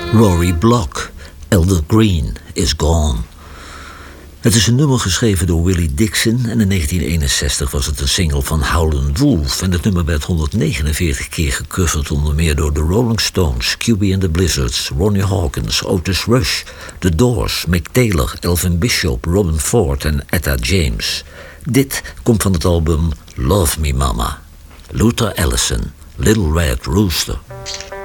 Rory Block, Elder Green is Gone. Het is een nummer geschreven door Willie Dixon en in 1961 was het een single van Howlin' Wolf. En het nummer werd 149 keer gecoverd, onder meer door de Rolling Stones, QB and the Blizzards, Ronnie Hawkins, Otis Rush, The Doors, Mick Taylor, Elvin Bishop, Robin Ford en Etta James. Dit komt van het album Love Me Mama. Luther Allison, Little Red Rooster.